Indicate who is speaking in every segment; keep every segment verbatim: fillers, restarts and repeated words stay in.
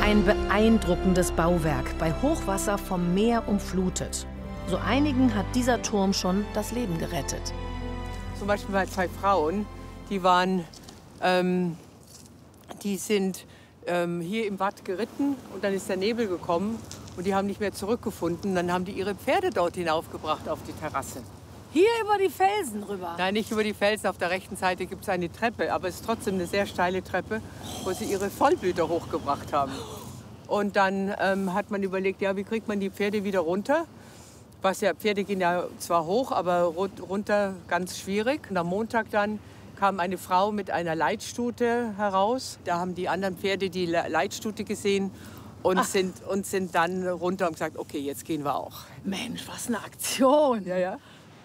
Speaker 1: Ein beeindruckendes Bauwerk, bei Hochwasser vom Meer umflutet. So einigen hat dieser Turm schon das Leben gerettet.
Speaker 2: Zum Beispiel bei zwei Frauen, die waren, ähm, die sind ähm, hier im Watt geritten und dann ist der Nebel gekommen und die haben nicht mehr zurückgefunden. Dann haben die ihre Pferde dort hinaufgebracht auf die Terrasse.
Speaker 3: Hier über die Felsen rüber?
Speaker 2: Nein, nicht über die Felsen. Auf der rechten Seite gibt es eine Treppe, aber es ist trotzdem eine sehr steile Treppe, wo sie ihre Vollblüter hochgebracht haben. Und dann ähm, hat man überlegt, ja, wie kriegt man die Pferde wieder runter? Was ja, Pferde gehen ja zwar hoch, aber runter ganz schwierig. Und am Montag dann kam eine Frau mit einer Leitstute heraus. Da haben die anderen Pferde die Leitstute gesehen und sind, und sind dann runter und gesagt, okay, jetzt gehen wir auch.
Speaker 3: Mensch, was eine Aktion.
Speaker 2: Ja, ja.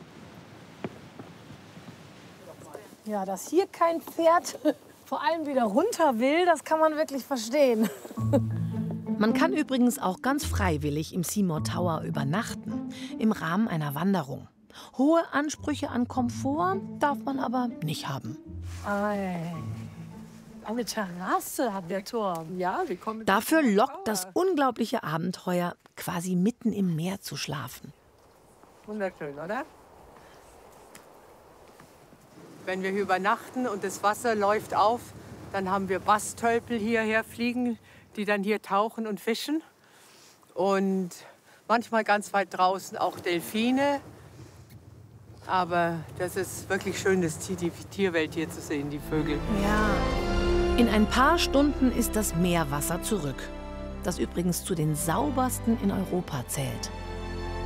Speaker 3: Ja, dass hier kein Pferd vor allem wieder runter will, das kann man wirklich verstehen.
Speaker 1: Man kann übrigens auch ganz freiwillig im Seymour Tower übernachten, im Rahmen einer Wanderung. Hohe Ansprüche an Komfort darf man aber nicht haben.
Speaker 3: Ei. Eine Terrasse hat der Turm.
Speaker 2: Ja, wir kommen.
Speaker 1: Dafür lockt das unglaubliche Abenteuer, quasi mitten im Meer zu schlafen.
Speaker 2: Wunderschön, oder? Wenn wir hier übernachten und das Wasser läuft auf, dann haben wir Bastölpel hierher fliegen, die dann hier tauchen und fischen. Und manchmal ganz weit draußen auch Delfine. Aber das ist wirklich schön, das Tier, die Tierwelt hier zu sehen, die Vögel.
Speaker 1: Ja. In ein paar Stunden ist das Meerwasser zurück, das übrigens zu den saubersten in Europa zählt.